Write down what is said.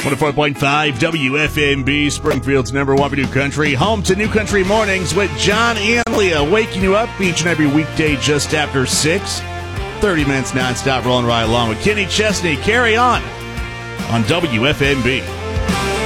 104.5 WFMB, Springfield's number one for New Country. Home to New Country Mornings with John and Leah, waking you up each and every weekday just after 6. 30 minutes nonstop rolling right along with Kenny Chesney. Carry on WFMB.